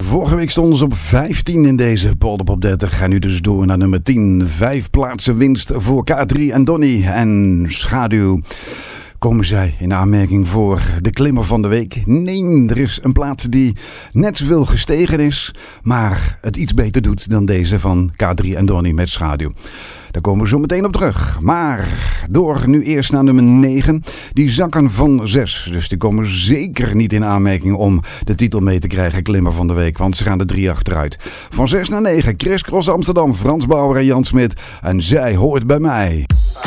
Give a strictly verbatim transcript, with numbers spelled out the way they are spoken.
Vorige week stonden ze op vijftien in deze Polderpop dertig. Gaan nu dus door naar nummer tien. Vijf plaatsen winst voor K drie en Donny. En Schaduw. Komen zij in aanmerking voor de klimmer van de week? Nee, er is een plaat die net zoveel gestegen is, maar het iets beter doet dan deze van K drie en Donny met Schaduw. Daar komen we zo meteen op terug. Maar door nu eerst naar nummer negen. Die zakken van zes. Dus die komen zeker niet in aanmerking om de titel mee te krijgen, klimmer van de week. Want ze gaan er drie achteruit. Van zes naar negen. Chris Cross Amsterdam, Frans Bauer en Jan Smit. En zij hoort bij mij.